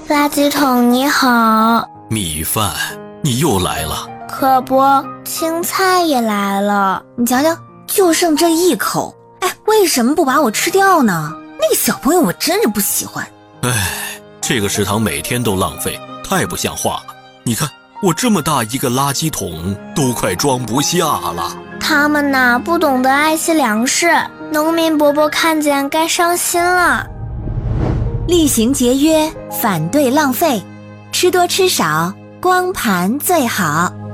垃圾桶你好。 米饭，你又来了。 可不，青菜也来了。 你瞧瞧，就剩这一口。哎，为什么不把我吃掉呢？那个小朋友我真是不喜欢。 哎，这个食堂每天都浪费，太不像话了。你看，我这么大一个垃圾桶都快装不下了。 他们呐，不懂得爱惜粮食，农民伯伯看见该伤心了。 厉行节约，反对浪费，吃多吃少，光盘最好。